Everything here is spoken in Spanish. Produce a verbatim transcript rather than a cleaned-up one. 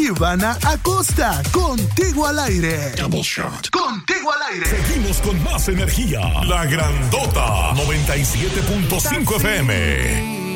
Ivana Acosta, contigo al aire. Double shot. Contigo al aire. Seguimos con más energía. La Grandota noventa y siete punto cinco F M.